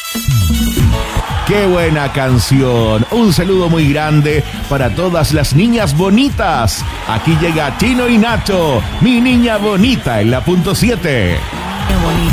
¡Qué buena canción! Un saludo muy grande para todas las niñas bonitas. Aquí llega Chino y Nacho, mi niña bonita en la punto 7.